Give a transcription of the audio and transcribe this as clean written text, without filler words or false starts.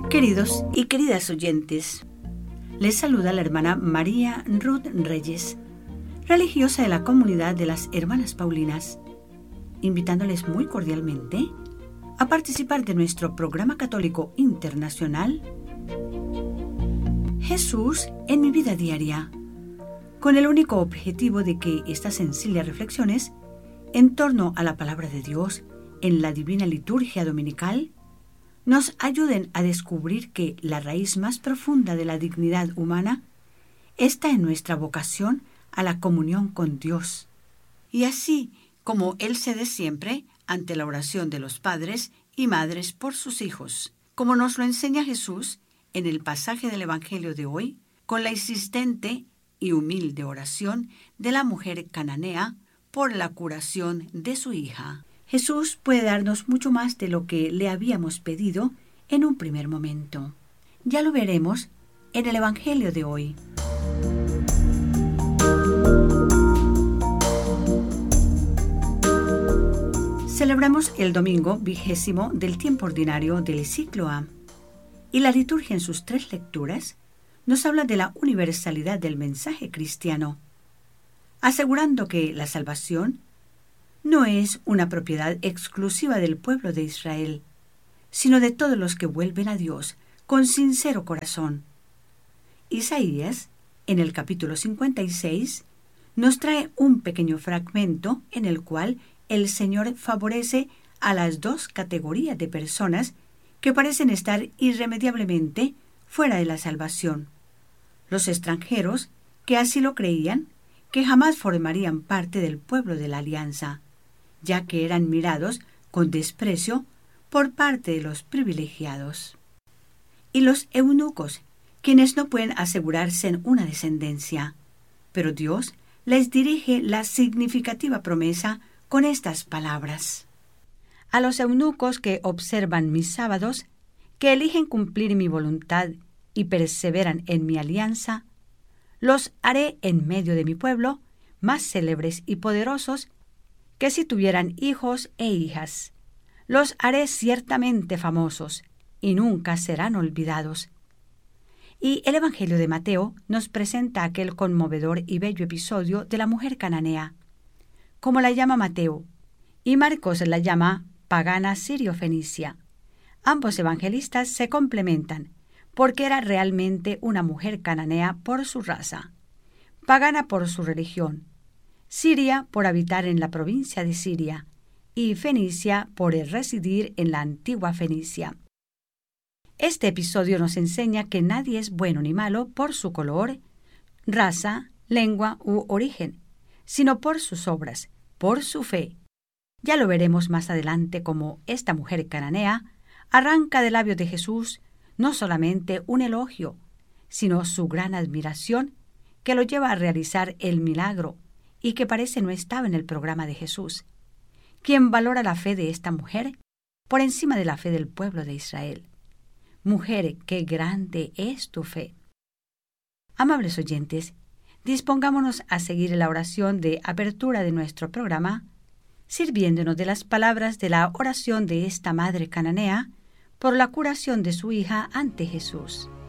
Queridos y queridas oyentes, les saluda la hermana María Ruth Reyes, religiosa de la comunidad de las Hermanas Paulinas, invitándoles muy cordialmente a participar de nuestro programa católico internacional Jesús en mi vida diaria, con el único objetivo de que estas sencillas reflexiones en torno a la palabra de Dios en la divina liturgia dominical nos ayuden a descubrir que la raíz más profunda de la dignidad humana está en nuestra vocación a la comunión con Dios. Y así como Él cede siempre ante la oración de los padres y madres por sus hijos, como nos lo enseña Jesús en el pasaje del Evangelio de hoy, con la insistente y humilde oración de la mujer cananea por la curación de su hija. Jesús puede darnos mucho más de lo que le habíamos pedido en un primer momento. Ya lo veremos en el Evangelio de hoy. Celebramos el domingo 20 del tiempo ordinario del ciclo A, y la liturgia en sus 3 lecturas nos habla de la universalidad del mensaje cristiano, asegurando que la salvación no es una propiedad exclusiva del pueblo de Israel, sino de todos los que vuelven a Dios con sincero corazón. Isaías, en el capítulo 56, nos trae un pequeño fragmento en el cual el Señor favorece a las 2 categorías de personas que parecen estar irremediablemente fuera de la salvación: los extranjeros, que así lo creían, que jamás formarían parte del pueblo de la alianza, ya que eran mirados con desprecio por parte de los privilegiados; y los eunucos, quienes no pueden asegurarse una descendencia, pero Dios les dirige la significativa promesa con estas palabras: a los eunucos que observan mis sábados, que eligen cumplir mi voluntad y perseveran en mi alianza, los haré en medio de mi pueblo más célebres y poderosos que si tuvieran hijos e hijas. Los haré ciertamente famosos y nunca serán olvidados. Y el Evangelio de Mateo nos presenta aquel conmovedor y bello episodio de la mujer cananea, como la llama Mateo, y Marcos la llama pagana sirio-fenicia. Ambos evangelistas se complementan, porque era realmente una mujer cananea por su raza, pagana por su religión, siria por habitar en la provincia de Siria y fenicia por residir en la antigua Fenicia. Este episodio nos enseña que nadie es bueno ni malo por su color, raza, lengua u origen, sino por sus obras, por su fe. Ya lo veremos más adelante cómo esta mujer cananea arranca de labios de Jesús no solamente un elogio, sino su gran admiración que lo lleva a realizar el milagro y que parece no estaba en el programa de Jesús, quien valora la fe de esta mujer por encima de la fe del pueblo de Israel. Mujer, qué grande es tu fe. Amables oyentes, dispongámonos a seguir la oración de apertura de nuestro programa, sirviéndonos de las palabras de la oración de esta madre cananea por la curación de su hija ante Jesús.